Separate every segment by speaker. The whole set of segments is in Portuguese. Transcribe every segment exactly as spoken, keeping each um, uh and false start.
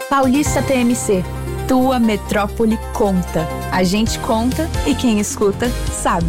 Speaker 1: Paulista T M C. Tua metrópole conta. A gente conta e quem escuta sabe.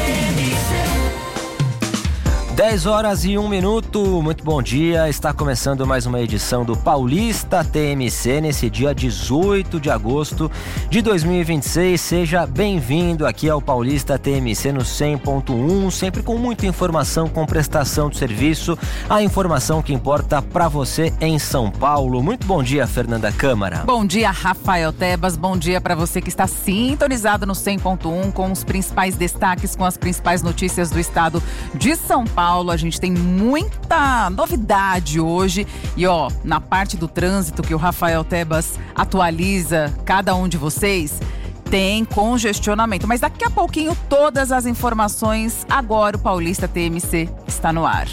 Speaker 2: dez horas e um minuto, muito bom dia, está começando mais uma edição do Paulista T M C nesse dia dezoito de agosto de dois mil e vinte e seis. Seja bem-vindo aqui ao Paulista T M C no cem ponto um, sempre com muita informação, com prestação de serviço, a informação que importa para você em São Paulo. Muito bom dia, Fernanda Câmara.
Speaker 3: Bom dia, Rafael Tebas, bom dia para você que está sintonizado no cem ponto um com os principais destaques, com as principais notícias do estado de São Paulo. Paulo, a gente tem muita novidade hoje e ó, na parte do trânsito que o Rafael Tebas atualiza cada um de vocês, tem congestionamento, mas daqui a pouquinho todas as informações, agora o Paulista T M C está no ar.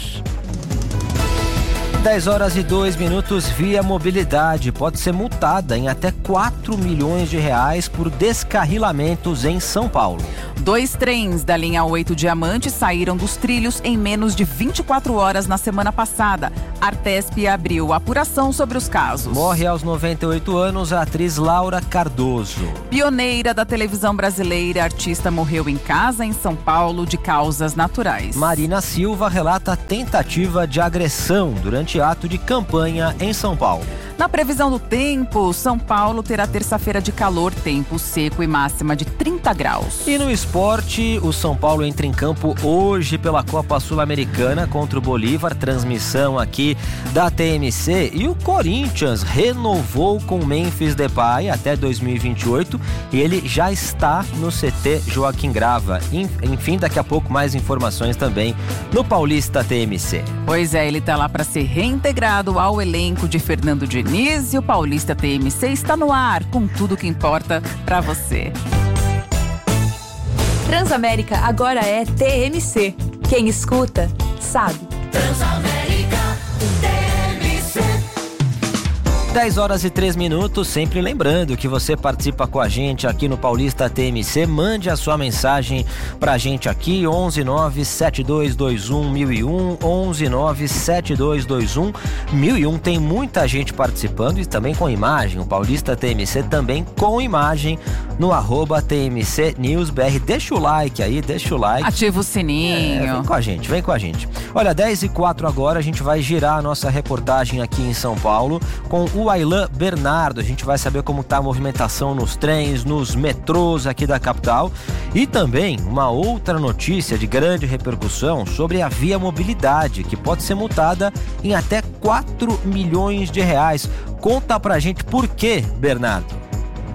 Speaker 2: dez horas e dois minutos. Via Mobilidade pode ser multada em até quatro milhões de reais por descarrilamentos em São Paulo.
Speaker 3: Dois trens da linha oito Diamante saíram dos trilhos em menos de vinte e quatro horas na semana passada. Artesp abriu apuração sobre os casos.
Speaker 2: Morre aos noventa e oito anos a atriz Laura Cardoso.
Speaker 3: Pioneira da televisão brasileira, a artista morreu em casa em São Paulo de causas naturais.
Speaker 2: Marina Silva relata tentativa de agressão durante ato de campanha em São Paulo.
Speaker 3: Na previsão do tempo, São Paulo terá terça-feira de calor, tempo seco e máxima de trinta graus.
Speaker 2: E no esporte, o São Paulo entra em campo hoje pela Copa Sul-Americana contra o Bolívar, transmissão aqui da T M C. E o Corinthians renovou com o Memphis Depay até dois mil e vinte e oito e ele já está no C T Joaquim Grava. Enfim, daqui a pouco mais informações também no Paulista T M C.
Speaker 3: Pois é, ele está lá para ser reintegrado ao elenco de Fernando Diniz e o Paulista T M C está no ar com tudo que importa para você.
Speaker 1: Transamérica agora é T M C. Quem escuta, sabe.
Speaker 2: Transamérica T M C. dez horas e três minutos, sempre lembrando que você participa com a gente aqui no Paulista T M C, mande a sua mensagem pra gente aqui, onze nove sete dois dois um mil e um, onze nove sete dois dois um mil e um. Tem muita gente participando e também com imagem, o Paulista T M C também com imagem no arroba T M C News B R. Deixa o like aí, deixa o like.
Speaker 3: Ativa o sininho.
Speaker 2: É, vem com a gente, vem com a gente. Olha, dez e quatro agora, a gente vai girar a nossa reportagem aqui em São Paulo com o Aylan Bernardo. A gente vai saber como está a movimentação nos trens, nos metrôs aqui da capital e também uma outra notícia de grande repercussão sobre a Via Mobilidade, que pode ser multada em até quatro milhões de reais. Conta pra gente por quê, Bernardo.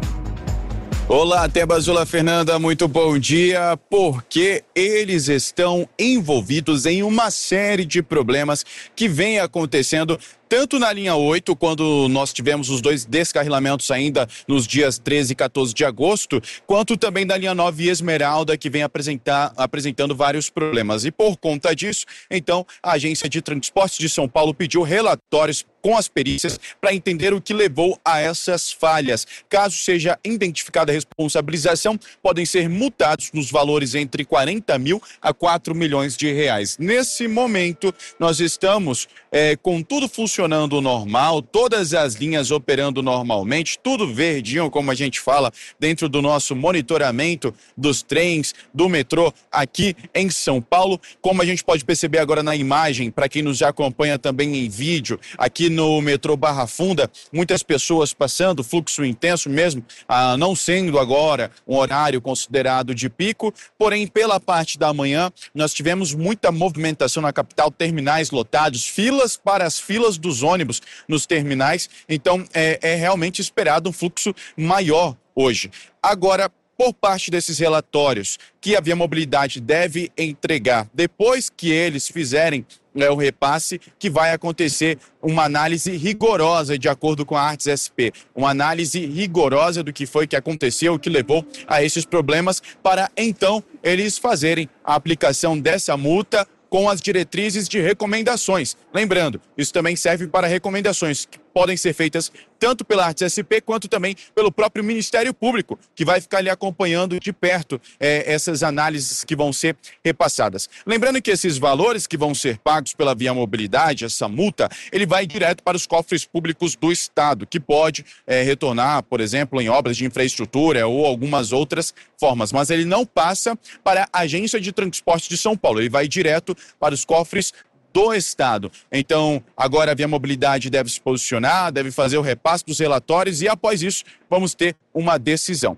Speaker 4: Olá, Tebas, olá, Fernanda, muito bom dia. Porque eles estão envolvidos em uma série de problemas que vem acontecendo tanto na linha oito, quando nós tivemos os dois descarrilamentos ainda nos dias treze e quatorze de agosto, quanto também da linha nove Esmeralda, que vem apresentar, apresentando vários problemas. E por conta disso, então, a Agência de Transportes de São Paulo pediu relatórios com as perícias para entender o que levou a essas falhas. Caso seja identificada a responsabilização, podem ser multados nos valores entre quarenta mil a quatro milhões de reais. Nesse momento, nós estamos é, com tudo funcionando normal, todas as linhas operando normalmente, tudo verdinho, como a gente fala, dentro do nosso monitoramento dos trens, do metrô aqui em São Paulo. Como a gente pode perceber agora na imagem, para quem nos acompanha também em vídeo, aqui no metrô Barra Funda, muitas pessoas passando, fluxo intenso mesmo, ah, não sendo agora um horário considerado de pico, porém pela parte da manhã nós tivemos muita movimentação na capital, terminais lotados, filas para as filas dos ônibus nos terminais, então é, é realmente esperado um fluxo maior hoje. Agora, por parte desses relatórios que a Via Mobilidade deve entregar, depois que eles fizerem é, o repasse, que vai acontecer uma análise rigorosa, de acordo com a Artes S P, uma análise rigorosa do que foi que aconteceu, o que levou a esses problemas, para então eles fazerem a aplicação dessa multa com as diretrizes de recomendações. Lembrando, isso também serve para recomendações podem ser feitas tanto pela Artes S P quanto também pelo próprio Ministério Público, que vai ficar ali acompanhando de perto é, essas análises que vão ser repassadas. Lembrando que esses valores que vão ser pagos pela Via Mobilidade, essa multa, ele vai direto para os cofres públicos do Estado, que pode é, retornar, por exemplo, em obras de infraestrutura ou algumas outras formas, mas ele não passa para a Agência de Transporte de São Paulo, ele vai direto para os cofres do Estado. Então, agora a Via Mobilidade deve se posicionar, deve fazer o repasse dos relatórios e após isso vamos ter uma decisão.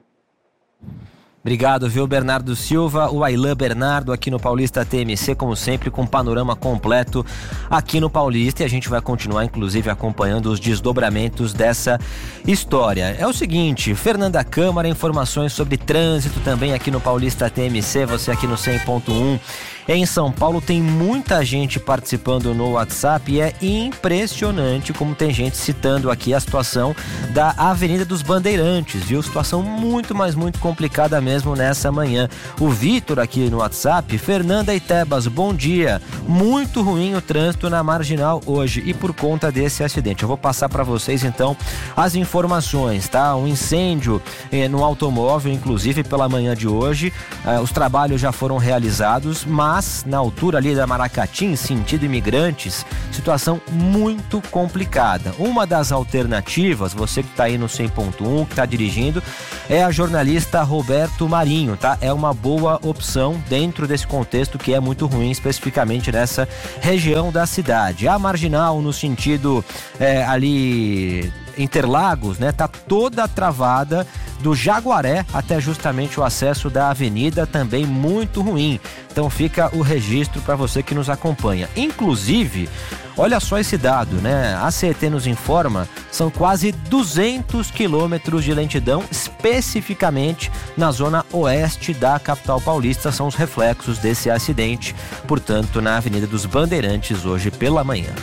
Speaker 2: Obrigado, viu, Bernardo Silva, o Ailan Bernardo aqui no Paulista T M C, como sempre, com um panorama completo aqui no Paulista, e a gente vai continuar, inclusive, acompanhando os desdobramentos dessa história. É o seguinte, Fernanda Câmara, informações sobre trânsito também aqui no Paulista T M C, você aqui no cem ponto um. Em São Paulo tem muita gente participando no WhatsApp e é impressionante como tem gente citando aqui a situação da Avenida dos Bandeirantes, viu? Situação muito, mas muito complicada mesmo nessa manhã. O Vitor aqui no WhatsApp, Fernanda e Tebas, bom dia. Muito ruim o trânsito na Marginal hoje e por conta desse acidente. Eu vou passar para vocês então as informações, tá? Um incêndio eh, no automóvel, inclusive pela manhã de hoje. Eh, os trabalhos já foram realizados, mas Mas, na altura ali da Maracatim, sentido Imigrantes, situação muito complicada. Uma das alternativas, você que está aí no cem ponto um, que está dirigindo, é a jornalista Roberto Marinho, tá? É uma boa opção dentro desse contexto que é muito ruim, especificamente nessa região da cidade. A Marginal, no sentido é, ali Interlagos, né? Tá toda travada do Jaguaré até justamente o acesso da avenida, também muito ruim. Então fica o registro para você que nos acompanha. Inclusive, olha só esse dado, né? A C E T nos informa, são quase duzentos quilômetros de lentidão, especificamente na zona oeste da capital paulista. São os reflexos desse acidente, portanto, na Avenida dos Bandeirantes, hoje pela manhã.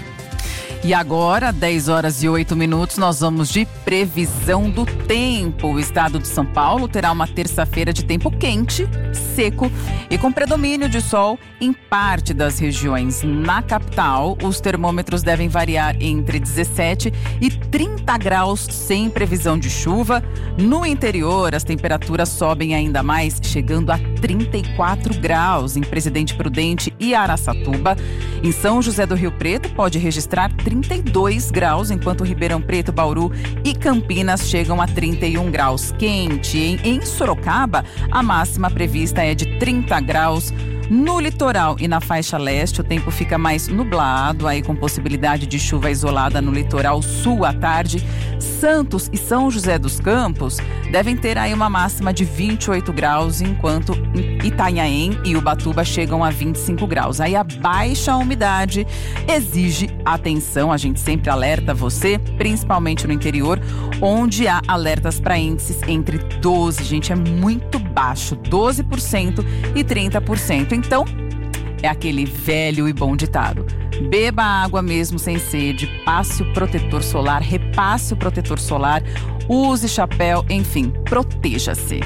Speaker 3: E agora, dez horas e oito minutos, nós vamos de previsão do tempo. O estado de São Paulo terá uma terça-feira de tempo quente, seco e com predomínio de sol em parte das regiões. Na capital, os termômetros devem variar entre dezessete e trinta graus, sem previsão de chuva. No interior, as temperaturas sobem ainda mais, chegando a trinta e quatro graus em Presidente Prudente e Araçatuba. Em São José do Rio Preto, pode registrar trinta e dois graus, enquanto Ribeirão Preto, Bauru e Campinas chegam a trinta e um graus. Quente. Em, em Sorocaba, a máxima prevista é de trinta graus. No litoral e na faixa leste, o tempo fica mais nublado, aí com possibilidade de chuva isolada no litoral sul à tarde. Santos e São José dos Campos devem ter aí uma máxima de vinte e oito graus, enquanto Itanhaém e Ubatuba chegam a vinte e cinco graus. Aí a baixa umidade exige atenção, a gente sempre alerta você, principalmente no interior, onde há alertas para índices entre doze, gente, é muito baixo, doze por cento e trinta por cento. Então, é aquele velho e bom ditado. Beba água mesmo sem sede, passe o protetor solar, repasse o protetor solar, use chapéu, enfim, proteja-se.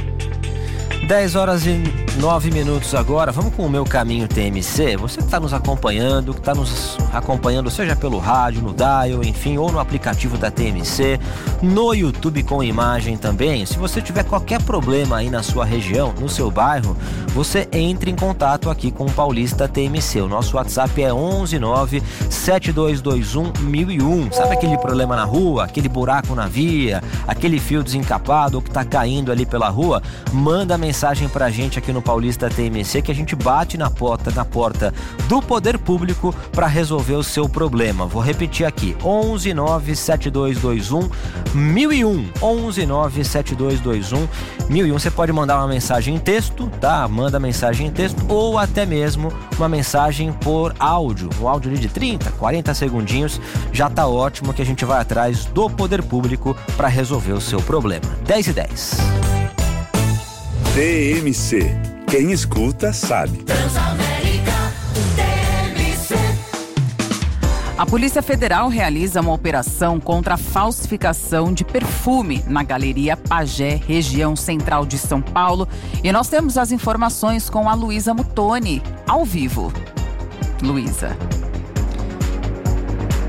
Speaker 2: dez horas e nove minutos agora, vamos com o Meu Caminho T M C. Você que está nos acompanhando, que está nos acompanhando seja pelo rádio, no dial, enfim, ou no aplicativo da T M C, no YouTube com imagem também. Se você tiver qualquer problema aí na sua região, no seu bairro, você entre em contato aqui com o Paulista T M C. O nosso WhatsApp é onze nove sete dois dois um mil e um. Sabe aquele problema na rua, aquele buraco na via, aquele fio desencapado ou que está caindo ali pela rua? Manda mensagem pra gente aqui no Paulista T M C que a gente bate na porta, na porta do Poder Público para resolver o seu problema. Vou repetir aqui, onze nove sete dois dois um mil e um, onze nove sete dois dois um mil e um. Você pode mandar uma mensagem em texto, tá? Manda mensagem em texto ou até mesmo uma mensagem por áudio, um áudio ali de trinta, quarenta segundinhos, já tá ótimo que a gente vai atrás do Poder Público para resolver o seu problema. dez e dez.
Speaker 5: T M C. Quem escuta sabe.
Speaker 6: Transamérica T M C.
Speaker 3: A Polícia Federal realiza uma operação contra a falsificação de perfume na Galeria Pagé, região central de São Paulo. E nós temos as informações com a Luísa Mutoni, ao vivo. Luísa.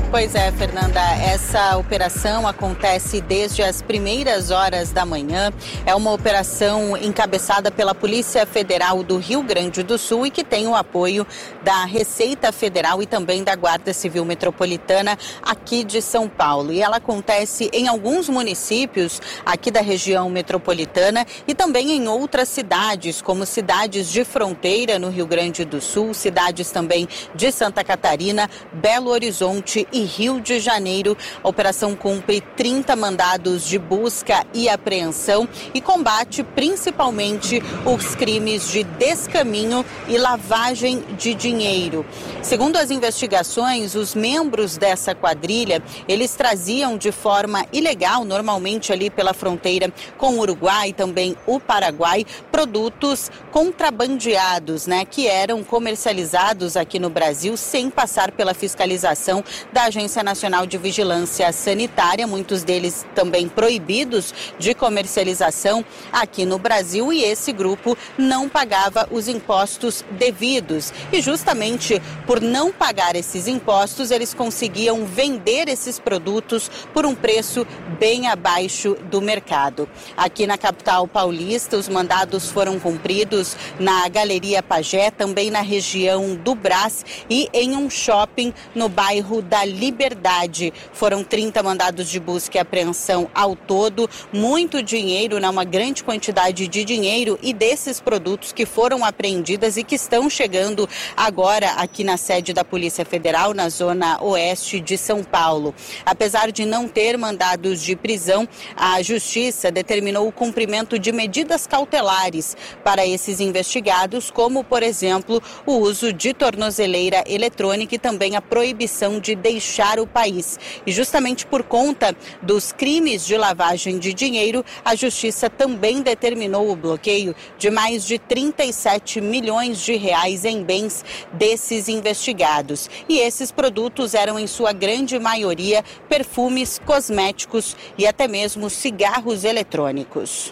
Speaker 7: Pois é, Fernanda, essa operação acontece desde as primeiras horas da manhã. É uma operação encabeçada pela Polícia Federal do Rio Grande do Sul e que tem o apoio da Receita Federal e também da Guarda Civil Metropolitana aqui de São Paulo. E ela acontece em alguns municípios aqui da região metropolitana e também em outras cidades, como cidades de fronteira no Rio Grande do Sul, cidades também de Santa Catarina, Belo Horizonte e Rio de Janeiro. A operação cumpre trinta mandados de busca e apreensão e combate principalmente os crimes de descaminho e lavagem de dinheiro. Segundo as investigações, os membros dessa quadrilha, eles traziam de forma ilegal, normalmente ali pela fronteira com o Uruguai e também o Paraguai, produtos contrabandeados, né, que eram comercializados aqui no Brasil sem passar pela fiscalização da Agência Nacional de Vigilância Sanitária, muitos deles também proibidos de comercialização aqui no Brasil, e esse grupo não pagava os impostos devidos. E justamente por não pagar esses impostos, eles conseguiam vender esses produtos por um preço bem abaixo do mercado. Aqui na capital paulista, os mandados foram cumpridos na Galeria Pagé, também na região do Brás e em um shopping no bairro da Liberdade. Foram trinta mandados de busca e apreensão ao todo, muito dinheiro, né, uma grande quantidade de dinheiro e desses produtos que foram apreendidas e que estão chegando agora aqui na sede da Polícia Federal, na zona oeste de São Paulo. Apesar de não ter mandados de prisão, a Justiça determinou o cumprimento de medidas cautelares para esses investigados, como, por exemplo, o uso de tornozeleira eletrônica e também a proibição de deixar o país. E justamente por conta dos crimes de lavagem de dinheiro, a Justiça também determinou o bloqueio de mais de trinta e sete milhões de reais em bens desses investigados. E esses produtos eram, em sua grande maioria, perfumes, cosméticos e até mesmo cigarros eletrônicos.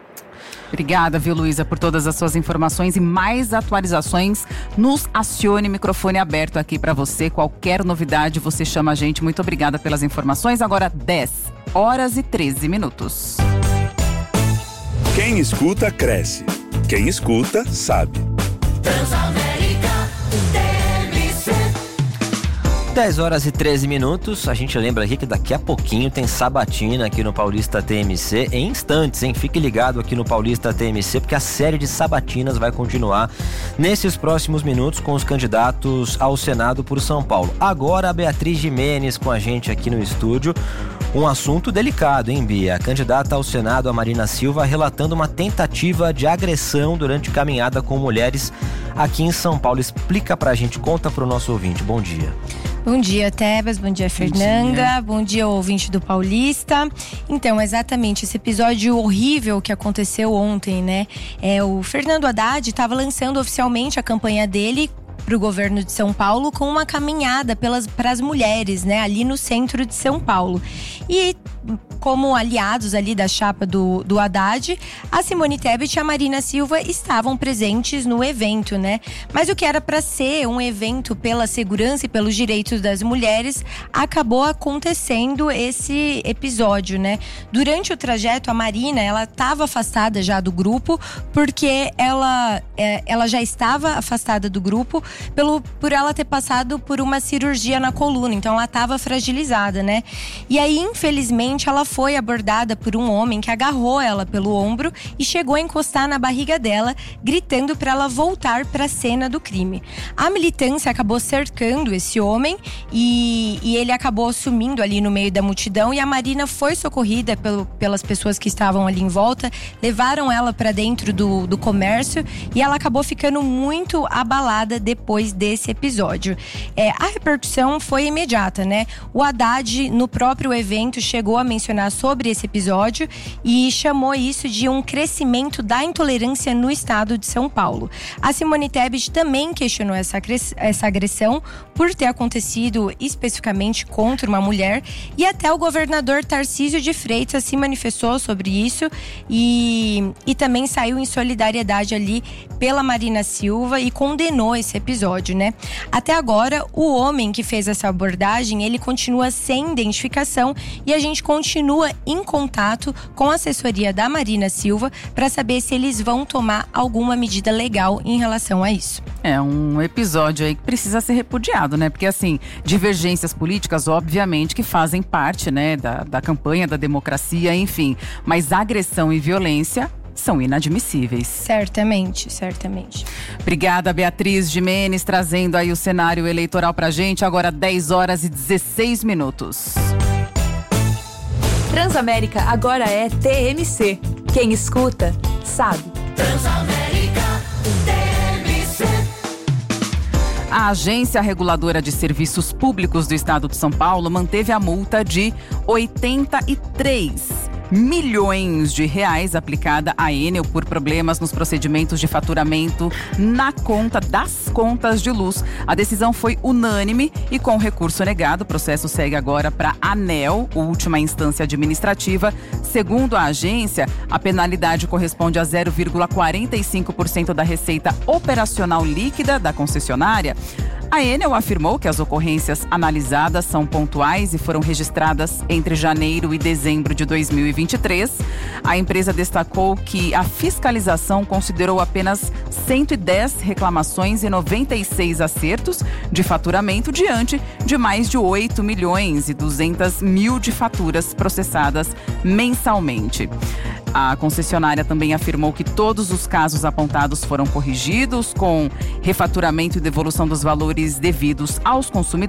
Speaker 3: Obrigada, viu, Luísa, por todas as suas informações e mais atualizações. Nos acione, microfone aberto aqui para você. Qualquer novidade, você chama a gente. Muito obrigada pelas informações. Agora, dez horas e treze minutos.
Speaker 5: Quem escuta, cresce. Quem escuta, sabe.
Speaker 6: Transamérica T M C.
Speaker 2: dez horas e treze minutos, a gente lembra aqui que daqui a pouquinho tem sabatina aqui no Paulista T M C, em instantes, hein? Fique ligado aqui no Paulista T M C, porque a série de sabatinas vai continuar nesses próximos minutos com os candidatos ao Senado por São Paulo. Agora a Beatriz Gimenez com a gente aqui no estúdio. Um assunto delicado, hein, Bia? A candidata ao Senado, a Marina Silva, relatando uma tentativa de agressão durante caminhada com mulheres aqui em São Paulo. Explica pra gente, conta pro nosso ouvinte. Bom dia.
Speaker 8: Bom dia, Tebas. Bom dia, Fernanda. Bom dia, Bom dia ouvinte do Paulista. Então, exatamente, esse episódio horrível que aconteceu ontem, né? É, o Fernando Haddad estava lançando oficialmente a campanha dele para o governo de São Paulo com uma caminhada pelas para as mulheres, né, ali no centro de São Paulo. E como aliados ali da chapa do, do Haddad, a Simone Tebet e a Marina Silva estavam presentes no evento, né? Mas o que era para ser um evento pela segurança e pelos direitos das mulheres, acabou acontecendo esse episódio, né? Durante o trajeto, a Marina, ela estava afastada já do grupo, porque ela, é, ela já estava afastada do grupo pelo, por ela ter passado por uma cirurgia na coluna, então ela estava fragilizada, né? E aí, infelizmente, ela foi abordada por um homem que agarrou ela pelo ombro e chegou a encostar na barriga dela, gritando para ela voltar para a cena do crime. A militância acabou cercando esse homem e, e ele acabou sumindo ali no meio da multidão, e a Marina foi socorrida pelo, pelas pessoas que estavam ali em volta, levaram ela para dentro do, do comércio, e ela acabou ficando muito abalada depois desse episódio. É, a repercussão foi imediata, né? O Haddad, no próprio evento, chegou a mencionar sobre esse episódio e chamou isso de um crescimento da intolerância no estado de São Paulo. A Simone Tebet também questionou essa, essa agressão por ter acontecido especificamente contra uma mulher, e até o governador Tarcísio de Freitas se manifestou sobre isso e, e também saiu em solidariedade ali pela Marina Silva e condenou esse episódio, né? Até agora, o homem que fez essa abordagem, ele continua sem identificação e a gente continua em contato com a assessoria da Marina Silva para saber se eles vão tomar alguma medida legal em relação a isso.
Speaker 3: É um episódio aí que precisa ser repudiado, né? Porque assim, divergências políticas, obviamente, que fazem parte, né, da, da campanha da democracia, enfim. Mas agressão e violência são inadmissíveis.
Speaker 8: Certamente, certamente.
Speaker 3: Obrigada, Beatriz Gimenez, trazendo aí o cenário eleitoral pra gente. Agora dez horas e dezesseis minutos.
Speaker 1: Transamérica agora é T M C. Quem escuta, sabe.
Speaker 6: Transamérica T M C.
Speaker 3: A Agência Reguladora de Serviços Públicos do Estado de São Paulo manteve a multa de oitenta e três milhões de reais aplicada à Enel por problemas nos procedimentos de faturamento na conta das contas de luz. A decisão foi unânime e, com recurso negado, o processo segue agora para a ANEEL, última instância administrativa. Segundo a agência, a penalidade corresponde a zero vírgula quarenta e cinco por cento da receita operacional líquida da concessionária. A Enel afirmou que as ocorrências analisadas são pontuais e foram registradas entre janeiro e dezembro de dois mil e vinte e três. A empresa destacou que a fiscalização considerou apenas cento e dez reclamações e noventa e seis acertos de faturamento diante de mais de oito milhões e duzentos mil de faturas processadas mensalmente. A concessionária também afirmou que todos os casos apontados foram corrigidos, com refaturamento e devolução dos valores devidos aos consumidores.